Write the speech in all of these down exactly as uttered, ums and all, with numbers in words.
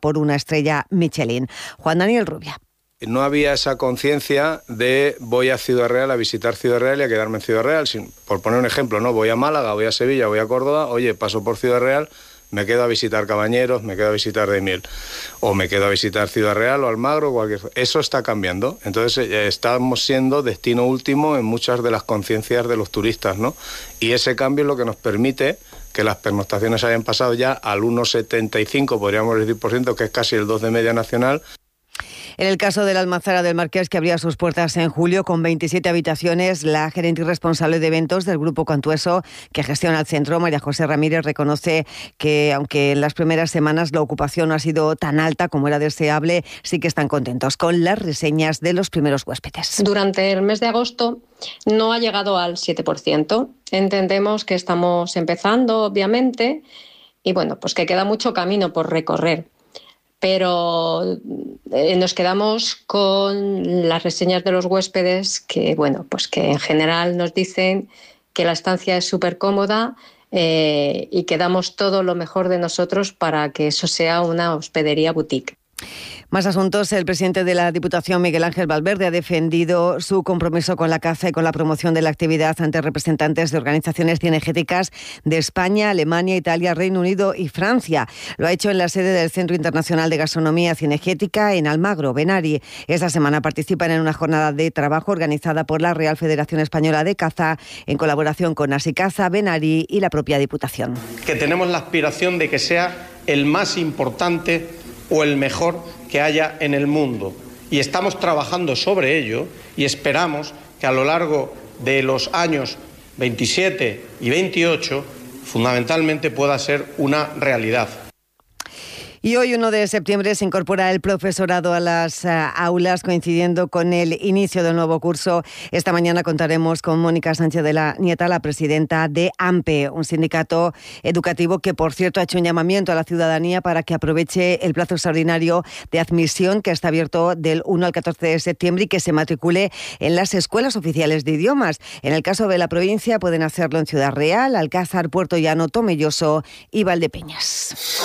por una estrella Michelin. Juan Daniel Rubia. No había esa conciencia de voy a Ciudad Real a visitar Ciudad Real y a quedarme en Ciudad Real. Sin, por poner un ejemplo, no voy a Málaga, voy a Sevilla, voy a Córdoba, oye, paso por Ciudad Real, me quedo a visitar Cabañeros, me quedo a visitar Daimiel, o me quedo a visitar Ciudad Real o Almagro, cualquier. Eso está cambiando. Entonces eh, estamos siendo destino último en muchas de las conciencias de los turistas, ¿no? Y ese cambio es lo que nos permite que las pernoctaciones hayan pasado ya al uno coma setenta y cinco, podríamos decir, por ciento, que es casi el dos de media nacional. En el caso de la Almazara del Marqués, que abría sus puertas en julio con veintisiete habitaciones, la gerente y responsable de eventos del Grupo Cantueso, que gestiona el centro, María José Ramírez, reconoce que aunque en las primeras semanas la ocupación no ha sido tan alta como era deseable, sí que están contentos con las reseñas de los primeros huéspedes. Durante el mes de agosto no ha llegado al siete por ciento. Entendemos que estamos empezando, obviamente, y bueno, pues que queda mucho camino por recorrer. Pero eh, nos quedamos con las reseñas de los huéspedes que, bueno, pues que en general nos dicen que la estancia es súper cómoda eh, y que damos todo lo mejor de nosotros para que eso sea una hospedería boutique. Más asuntos. El presidente de la Diputación, Miguel Ángel Valverde, ha defendido su compromiso con la caza y con la promoción de la actividad ante representantes de organizaciones cinegéticas de España, Alemania, Italia, Reino Unido y Francia. Lo ha hecho en la sede del Centro Internacional de Gastronomía Cinegética en Almagro, Benari. Esta semana participan en una jornada de trabajo organizada por la Real Federación Española de Caza en colaboración con Asicaza, Benari y la propia Diputación. Que tenemos la aspiración de que sea el más importante o el mejor que haya en el mundo. Y estamos trabajando sobre ello y esperamos que a lo largo de los años veintisiete y veintiocho fundamentalmente pueda ser una realidad. Y hoy, uno de septiembre, se incorpora el profesorado a las uh, aulas, coincidiendo con el inicio del nuevo curso. Esta mañana contaremos con Mónica Sánchez de la Nieta, la presidenta de AMPE, un sindicato educativo que, por cierto, ha hecho un llamamiento a la ciudadanía para que aproveche el plazo extraordinario de admisión que está abierto del uno al catorce de septiembre y que se matricule en las escuelas oficiales de idiomas. En el caso de la provincia, pueden hacerlo en Ciudad Real, Alcázar, Puerto Llano, Tomelloso y Valdepeñas.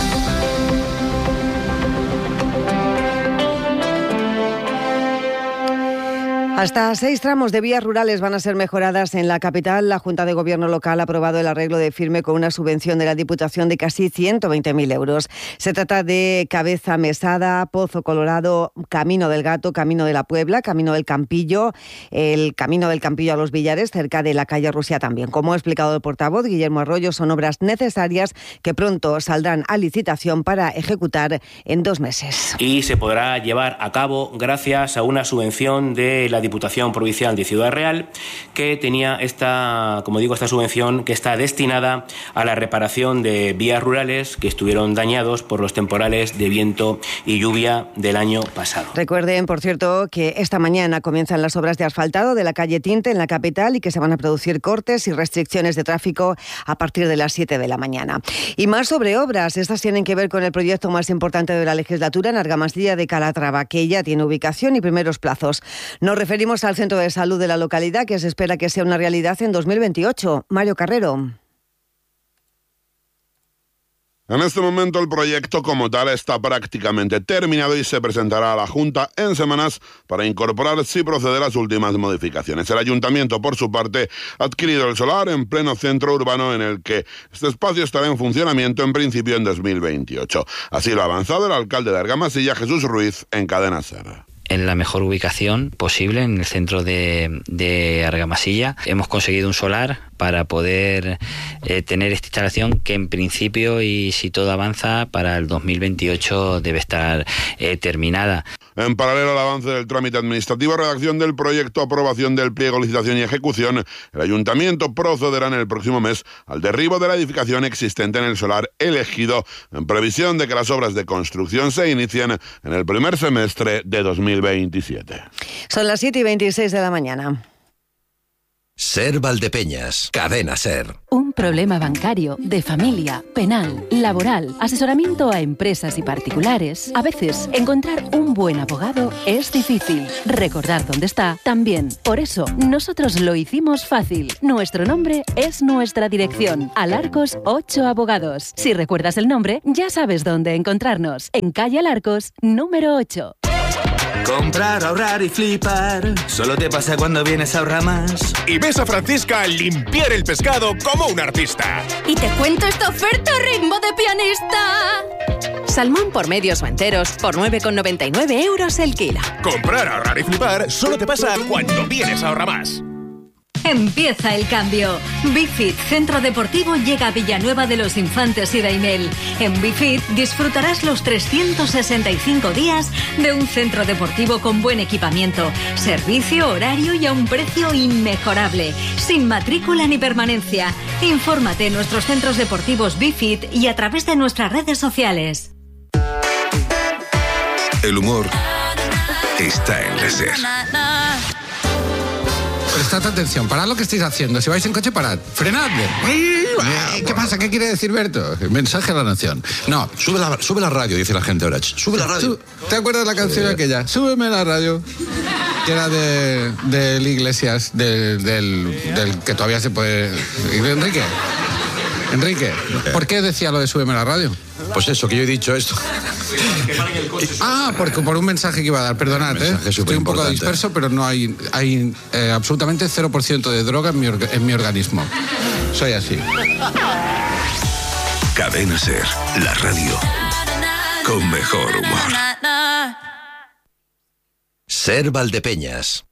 Hasta seis tramos de vías rurales van a ser mejoradas en la capital. La Junta de Gobierno local ha aprobado el arreglo de firme con una subvención de la Diputación de casi ciento veinte mil euros. Se trata de Cabeza Mesada, Pozo Colorado, Camino del Gato, Camino de la Puebla, Camino del Campillo, el Camino del Campillo a los Villares, cerca de la calle Rusia también. Como ha explicado el portavoz Guillermo Arroyo, son obras necesarias que pronto saldrán a licitación para ejecutar en dos meses. Y se podrá llevar a cabo gracias a una subvención de la Diputación Provincial de Ciudad Real, que tenía esta, como digo, esta subvención que está destinada a la reparación de vías rurales que estuvieron dañados por los temporales de viento y lluvia del año pasado. Recuerden, por cierto, que esta mañana comienzan las obras de asfaltado de la calle Tinte en la capital y que se van a producir cortes y restricciones de tráfico a partir de las siete de la mañana. Y más sobre obras. Estas tienen que ver con el proyecto más importante de la legislatura en Argamasilla de Calatrava, que ya tiene ubicación y primeros plazos. Nos referimos al centro de salud de la localidad, que se espera que sea una realidad en dos mil veintiocho. Mario Carrero. En este momento el proyecto como tal está prácticamente terminado y se presentará a la Junta en semanas para incorporar si procede las últimas modificaciones. El Ayuntamiento, por su parte, ha adquirido el solar en pleno centro urbano en el que este espacio estará en funcionamiento en principio en dos mil veintiocho. Así lo ha avanzado el alcalde de Argamasilla, Jesús Ruiz, en Cadena Ser. En la mejor ubicación posible, en el centro de, de Argamasilla. Hemos conseguido un solar para poder eh, tener esta instalación que en principio, y si todo avanza, para el dos mil veintiocho debe estar eh, terminada. En paralelo al avance del trámite administrativo, redacción del proyecto, aprobación del pliego, licitación y ejecución, el Ayuntamiento procederá en el próximo mes al derribo de la edificación existente en el solar elegido, en previsión de que las obras de construcción se inicien en el primer semestre de dos mil veintisiete. Son las siete y veintiséis de la mañana. Ser Valdepeñas, Cadena Ser. Un problema bancario, de familia, penal, laboral, asesoramiento a empresas y particulares. A veces, encontrar un buen abogado es difícil. Recordar dónde está, también. Por eso, nosotros lo hicimos fácil. Nuestro nombre es nuestra dirección. Alarcos ocho Abogados. Si recuerdas el nombre, ya sabes dónde encontrarnos. En calle Alarcos, número ocho. Comprar, ahorrar y flipar. Solo te pasa cuando vienes a Ahorramás. Y ves a Francisca limpiar el pescado como un artista. Y te cuento esta oferta a ritmo de pianista. Salmón por medios o enteros por nueve con noventa y nueve euros el kilo. Comprar, ahorrar y flipar solo te pasa cuando vienes a Ahorramás. Empieza el cambio. Bifit Centro Deportivo llega a Villanueva de los Infantes y Daimel. En Bifit disfrutarás los trescientos sesenta y cinco días de un centro deportivo con buen equipamiento, servicio, horario y a un precio inmejorable, sin matrícula ni permanencia. Infórmate en nuestros centros deportivos Bifit y a través de nuestras redes sociales. El humor está en la SER. Prestad atención, parad lo que estáis haciendo. Si vais en coche, parad. Frenadme. ¿Qué pasa? ¿Qué quiere decir Berto? Mensaje a la nación. No, Sube la, sube la radio, dice la gente ahora. Sube la radio. ¿Te acuerdas de la canción Eh. aquella? Súbeme la radio. Que era de, del Iglesias, del, del, del que todavía se puede... Enrique. Enrique, ¿por qué decía lo de súbeme la radio? Pues eso, que yo he dicho esto. Ah, porque por un mensaje que iba a dar, perdonad, ¿eh? Estoy un poco disperso, pero no hay, hay eh, absolutamente cero por ciento de droga en mi, orga- en mi organismo. Soy así. Cadena SER, la radio con mejor humor. Ser Valdepeñas.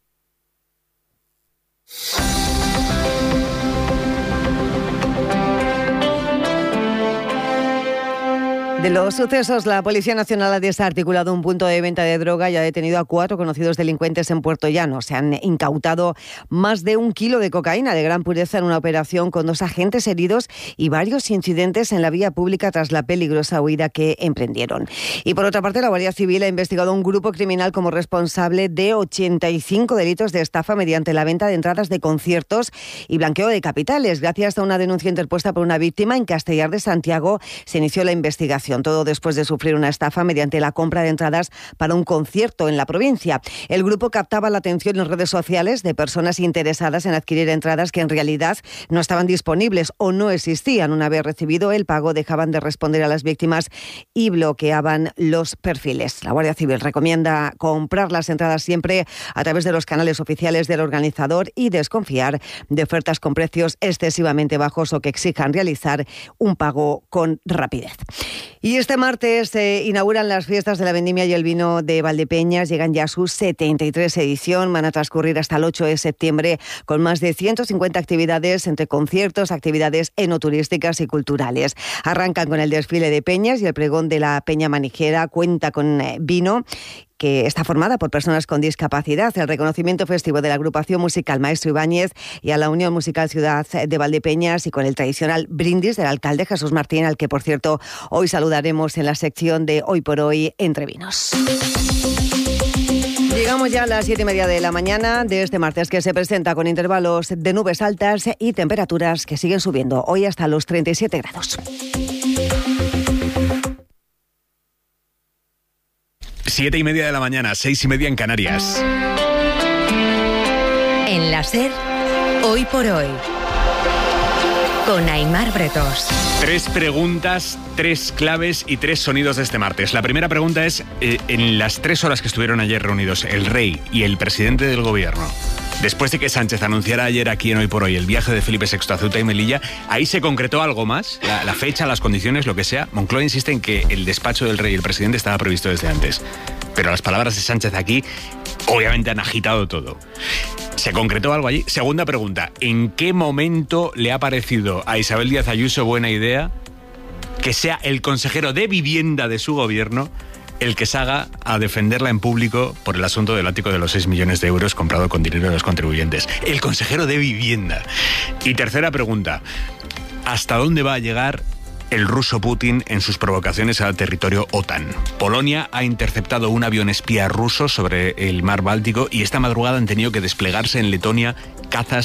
De los sucesos, la Policía Nacional ha desarticulado un punto de venta de droga y ha detenido a cuatro conocidos delincuentes en Puerto Llano. Se han incautado más de un kilo de cocaína de gran pureza en una operación con dos agentes heridos y varios incidentes en la vía pública tras la peligrosa huida que emprendieron. Y por otra parte, la Guardia Civil ha investigado a un grupo criminal como responsable de ochenta y cinco delitos de estafa mediante la venta de entradas de conciertos y blanqueo de capitales. Gracias a una denuncia interpuesta por una víctima en Castellar de Santiago, se inició la investigación. Todo después de sufrir una estafa mediante la compra de entradas para un concierto en la provincia. El grupo captaba la atención en redes sociales de personas interesadas en adquirir entradas que en realidad no estaban disponibles o no existían. Una vez recibido el pago, dejaban de responder a las víctimas y bloqueaban los perfiles. La Guardia Civil recomienda comprar las entradas siempre a través de los canales oficiales del organizador y desconfiar de ofertas con precios excesivamente bajos o que exijan realizar un pago con rapidez. Y este martes se inauguran las fiestas de la vendimia y el vino de Valdepeñas. Llegan ya a su setenta y tres edición. Van a transcurrir hasta el ocho de septiembre con más de ciento cincuenta actividades entre conciertos, actividades enoturísticas y culturales. Arrancan con el desfile de peñas y el pregón de la Peña Manijera. Cuenta con vino que está formada por personas con discapacidad. El reconocimiento festivo de la agrupación musical Maestro Ibáñez y a la Unión Musical Ciudad de Valdepeñas y con el tradicional brindis del alcalde Jesús Martín, al que, por cierto, hoy saludaremos en la sección de Hoy por Hoy Entre Vinos. Llegamos ya a las siete y media de la mañana de este martes, que se presenta con intervalos de nubes altas y temperaturas que siguen subiendo, hoy hasta los treinta y siete grados. Siete y media de la mañana, seis y media en Canarias. En la SER, Hoy por Hoy, con Aimar Bretos. Tres preguntas, tres claves y tres sonidos de este martes. La primera pregunta es, eh, en las tres horas que estuvieron ayer reunidos el rey y el presidente del gobierno, después de que Sánchez anunciara ayer aquí en Hoy por Hoy el viaje de Felipe sexto a Ceuta y Melilla, ¿ahí se concretó algo más? La, la fecha, las condiciones, lo que sea. Moncloa insiste en que el despacho del rey y el presidente estaba previsto desde antes. Pero las palabras de Sánchez aquí obviamente han agitado todo. ¿Se concretó algo allí? Segunda pregunta, ¿en qué momento le ha parecido a Isabel Díaz Ayuso buena idea que sea el consejero de vivienda de su gobierno el que salga a defenderla en público por el asunto del ático de los seis millones de euros comprado con dinero de los contribuyentes? El consejero de vivienda. Y tercera pregunta, ¿hasta dónde va a llegar el ruso Putin en sus provocaciones al territorio OTAN? Polonia ha interceptado un avión espía ruso sobre el mar Báltico y esta madrugada han tenido que desplegarse en Letonia cazas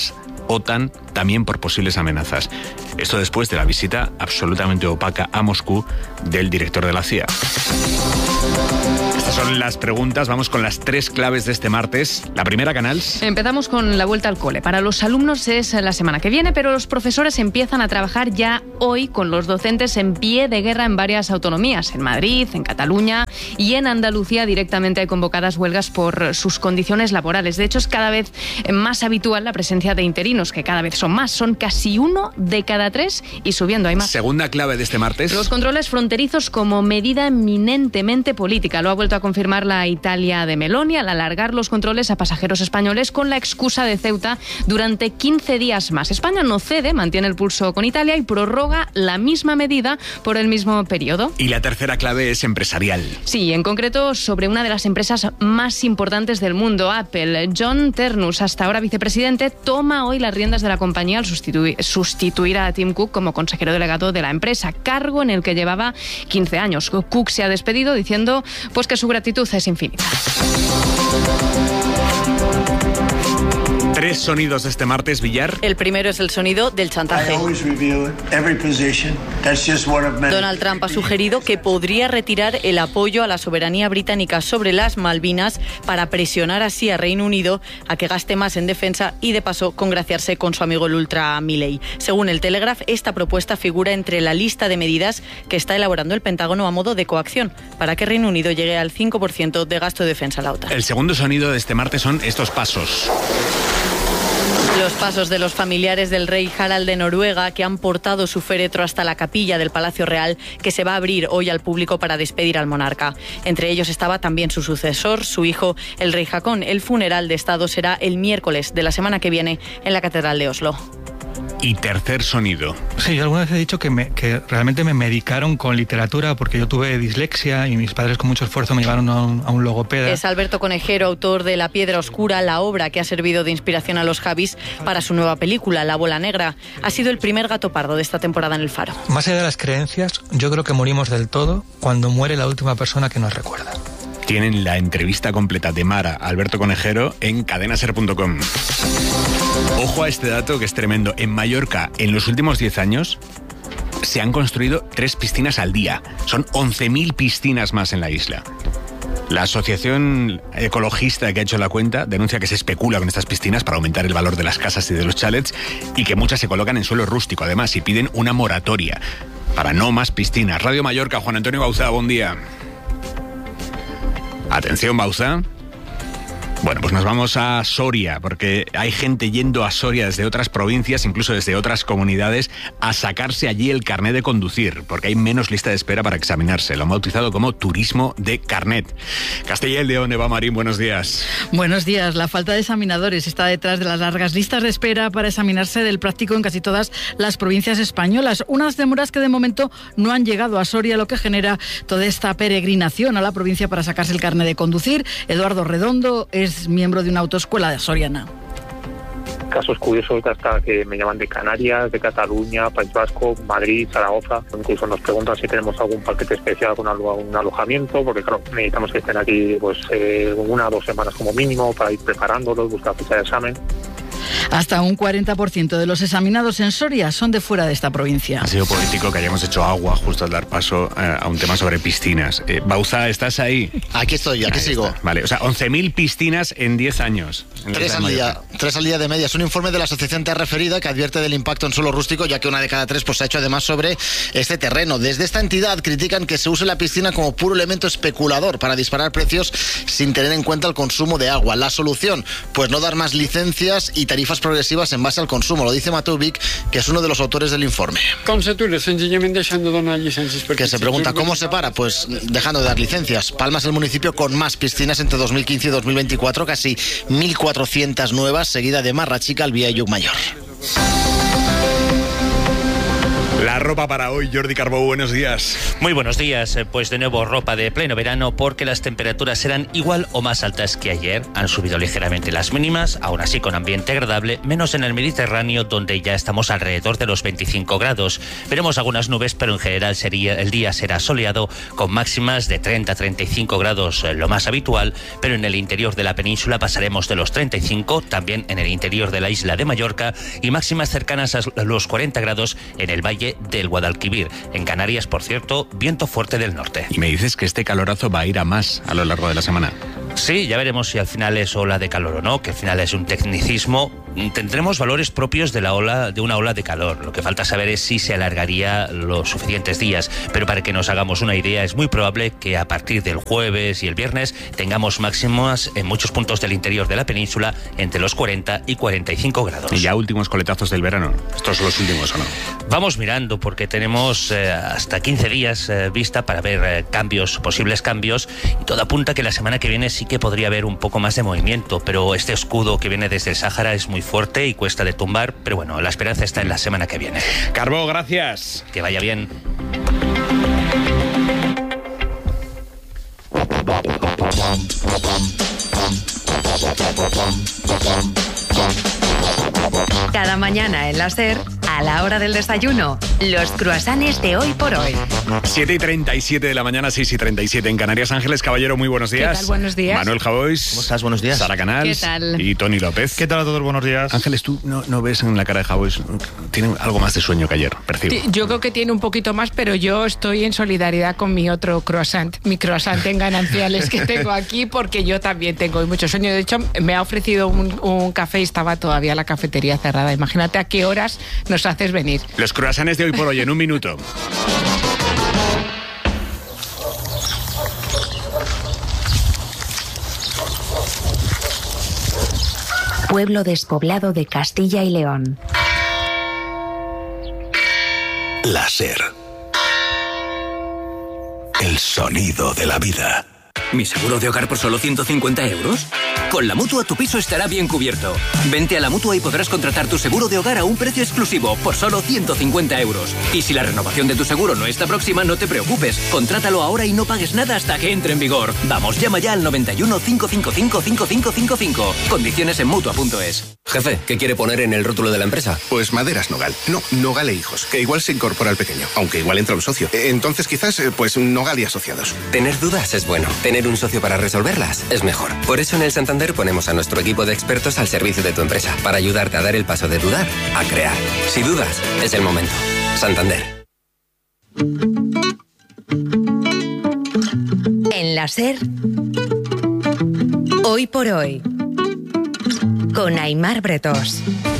OTAN, también por posibles amenazas. Esto después de la visita absolutamente opaca a Moscú del director de la C I A. Estas son las preguntas. Vamos con las tres claves de este martes. La primera, Canals. Empezamos con la vuelta al cole. Para los alumnos es la semana que viene, pero los profesores empiezan a trabajar ya hoy con los docentes en pie de guerra en varias autonomías. En Madrid, en Cataluña y en Andalucía directamente hay convocadas huelgas por sus condiciones laborales. De hecho, es cada vez más habitual la presencia de interinos, que cada vez son más. Son casi uno de cada tres y subiendo. Hay más. Segunda clave de este martes. Los controles fronterizos como medida eminentemente política. Lo ha vuelto a confirmar la Italia de Meloni al alargar los controles a pasajeros españoles con la excusa de Ceuta durante quince días más. España no cede, mantiene el pulso con Italia y prorroga la misma medida por el mismo periodo. Y la tercera clave es empresarial. Sí, en concreto sobre una de las empresas más importantes del mundo, Apple. John Ternus, hasta ahora vicepresidente, toma hoy las riendas de la compañía al sustituir, sustituir a Tim Cook como consejero delegado de la empresa, cargo en el que llevaba quince años. Cook se ha despedido diciendo pues que su gratitud es infinita. Tres sonidos de este martes, Villar. El primero es el sonido del chantaje. Donald Trump ha sugerido que podría retirar el apoyo a la soberanía británica sobre las Malvinas para presionar así a Reino Unido a que gaste más en defensa y de paso congraciarse con su amigo el ultra Milley. Según el Telegraph, esta propuesta figura entre la lista de medidas que está elaborando el Pentágono a modo de coacción para que Reino Unido llegue al cinco por ciento de gasto de defensa a la OTAN. El segundo sonido de este martes son estos pasos. Los pasos de los familiares del rey Harald de Noruega, que han portado su féretro hasta la capilla del Palacio Real, que se va a abrir hoy al público para despedir al monarca. Entre ellos estaba también su sucesor, su hijo, el rey Haakon. El funeral de Estado será el miércoles de la semana que viene en la Catedral de Oslo. Y tercer sonido. Sí, yo alguna vez he dicho que, me, que realmente me medicaron con literatura porque yo tuve dislexia y mis padres con mucho esfuerzo me llevaron a un, a un logopeda. Es Alberto Conejero, autor de La Piedra Oscura, la obra que ha servido de inspiración a los Javis para su nueva película, La Bola Negra. Ha sido el primer gato pardo de esta temporada en El Faro. Más allá de las creencias, yo creo que morimos del todo cuando muere la última persona que nos recuerda. Tienen la entrevista completa de Mara Alberto Conejero en cadenaser punto com. Ojo a este dato que es tremendo. En Mallorca, en los últimos diez años, se han construido tres piscinas al día. Son once mil piscinas más en la isla. La asociación ecologista que ha hecho la cuenta denuncia que se especula con estas piscinas para aumentar el valor de las casas y de los chalets y que muchas se colocan en suelo rústico, además, y piden una moratoria para no más piscinas. Radio Mallorca, Juan Antonio Bauzá, buen día. Atención, Bauzá. Bueno, pues nos vamos a Soria, porque hay gente yendo a Soria desde otras provincias, incluso desde otras comunidades, a sacarse allí el carnet de conducir, porque hay menos lista de espera para examinarse. Lo han bautizado como turismo de carnet. Castilla y León, Eva Marín, buenos días. Buenos días. La falta de examinadores está detrás de las largas listas de espera para examinarse del práctico en casi todas las provincias españolas. Unas demoras que de momento no han llegado a Soria, lo que genera toda esta peregrinación a la provincia para sacarse el carnet de conducir. Eduardo Redondo es miembro de una autoescuela de soriana. Casos curiosos de hasta que me llaman de Canarias, de Cataluña, País Vasco, Madrid, Zaragoza. Incluso nos preguntan si tenemos algún paquete especial con un alojamiento, porque claro, necesitamos que estén aquí pues eh, una o dos semanas como mínimo para ir preparándolos, buscar fecha de examen. Hasta un cuarenta por ciento de los examinados en Soria son de fuera de esta provincia. Ha sido político que hayamos hecho agua justo al dar paso eh, a un tema sobre piscinas. Eh, Bauzá, ¿estás ahí? Aquí estoy, aquí ahí sigo. Está. Vale, o sea, once mil piscinas en diez años. En tres al día, tres al día de media. Es un informe de la asociación Terra Referida que advierte del impacto en suelo rústico, ya que una de cada tres pues, se ha hecho además sobre este terreno. Desde esta entidad critican que se use la piscina como puro elemento especulador para disparar precios sin tener en cuenta el consumo de agua. La solución, pues no dar más licencias y tarifas progresivas en base al consumo. Lo dice Mateu Vic, que es uno de los autores del informe. Que se pregunta cómo se para, pues dejando de dar licencias. Palma es el municipio con más piscinas entre dos mil quince y dos mil veinticuatro, casi mil cuatrocientas nuevas, seguida de Marra Chica, Albía y Llucmayor. La ropa para hoy, Jordi Carbó, buenos días. Muy buenos días, pues de nuevo ropa de pleno verano porque las temperaturas serán igual o más altas que ayer. Han subido ligeramente las mínimas, aún así con ambiente agradable, menos en el Mediterráneo donde ya estamos alrededor de los veinticinco grados. Veremos algunas nubes, pero en general sería, el día será soleado con máximas de treinta a treinta y cinco grados, lo más habitual, pero en el interior de la península pasaremos de los treinta y cinco, también en el interior de la isla de Mallorca y máximas cercanas a los cuarenta grados en el valle del Guadalquivir. En Canarias, por cierto, viento fuerte del norte. Y me dices que este calorazo va a ir a más a lo largo de la semana. Sí, ya veremos si al final es ola de calor o no, que al final es un tecnicismo. Tendremos valores propios de la ola de una ola de calor. Lo que falta saber es si se alargaría los suficientes días. Pero para que nos hagamos una idea, es muy probable que a partir del jueves y el viernes tengamos máximas en muchos puntos del interior de la península entre los cuarenta y cuarenta y cinco grados. Y ya últimos coletazos del verano. ¿Estos son los últimos o no? Vamos mirando porque tenemos eh, hasta quince días eh, vista para ver eh, cambios, posibles cambios. Y todo apunta que la semana que viene sí que podría haber un poco más de movimiento. Pero este escudo que viene desde el Sáhara es muy fuerte y cuesta de tumbar, pero bueno, la esperanza está en la semana que viene. Carbó, gracias. Que vaya bien. Cada mañana en la SER, a la hora del desayuno, los croissants de hoy por hoy. siete y treinta y siete de la mañana, seis y treinta y siete en Canarias. Ángeles Caballero, muy buenos días. ¿Qué tal? Buenos días. Manuel Javois. ¿Cómo estás? Buenos días. Sara Canals. ¿Qué tal? Y Tony López. ¿Qué tal a todos? Buenos días. Ángeles, tú no, no ves en la cara de Javois, tiene algo más de sueño que ayer, percibo. Yo creo que tiene un poquito más, pero yo estoy en solidaridad con mi otro croissant, mi croissant en gananciales que tengo aquí, porque yo también tengo mucho sueño. De hecho, me ha ofrecido un, un café y estaba todavía la cafetería cerrada. Imagínate a qué horas nos haces venir. Los croissants de hoy por hoy, en un minuto. Pueblo despoblado de Castilla y León. La SER. El sonido de la vida. ¿Mi seguro de hogar por solo ciento cincuenta euros? Con la Mutua tu piso estará bien cubierto. Vente a la Mutua y podrás contratar tu seguro de hogar a un precio exclusivo por solo ciento cincuenta euros. Y si la renovación de tu seguro no está próxima, no te preocupes. Contrátalo ahora y no pagues nada hasta que entre en vigor. Vamos, llama ya al noventa y uno, cinco cinco cinco, cinco cinco cinco cinco. Condiciones en Mutua punto es. Jefe, ¿qué quiere poner en el rótulo de la empresa? Pues Maderas Nogal. No, Nogal e Hijos, que igual se incorpora al pequeño, aunque igual entra un socio. Entonces quizás, pues Nogal y Asociados. Tener dudas es bueno. Tener un socio para resolverlas es mejor. Por eso en el Santander ponemos a nuestro equipo de expertos al servicio de tu empresa, para ayudarte a dar el paso de dudar a crear. Si dudas, es el momento. Santander. En la SER, hoy por hoy, con Aimar Bretós.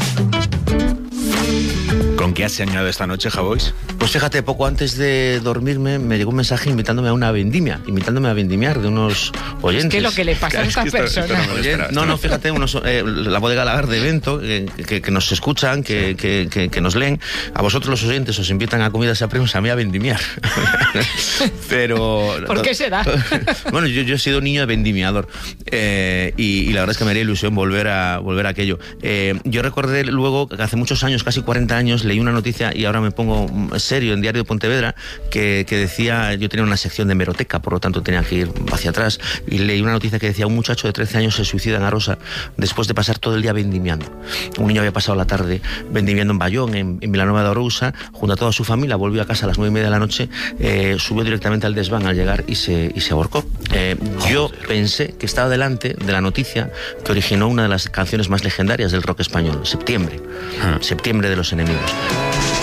¿Con qué has soñado esta noche, Javois? Pues fíjate, poco antes de dormirme me llegó un mensaje invitándome a una vendimia, invitándome a vendimiar de unos oyentes. Es que lo que le pasa a estas personas. No, no, fíjate, unos, eh, la bodega Lagar de Vento, que, que, que nos escuchan, que, sí. que, que, que nos leen. A vosotros los oyentes os invitan a comidas a premios, a mí a vendimiar. Pero... ¿Por qué será? Bueno, yo, yo he sido niño de vendimiador eh, y, y la verdad es que me haría ilusión volver a, volver a aquello. Eh, yo recordé luego que hace muchos años, casi cuarenta años, leí una noticia, y ahora me pongo serio, en Diario de Pontevedra, que, que decía, yo tenía una sección de hemeroteca, por lo tanto tenía que ir hacia atrás, y leí una noticia que decía, un muchacho de trece años se suicida en Arosa después de pasar todo el día vendimiando. Un niño había pasado la tarde vendimiando en Bayón, en, en Vilanova de Arousa, junto a toda su familia, volvió a casa a las nueve y media de la noche, eh, subió directamente al desván al llegar y se, y se ahorcó. Eh, yo pensé que estaba delante de la noticia que originó una de las canciones más legendarias del rock español, Septiembre, ah. Septiembre de los Enemigos.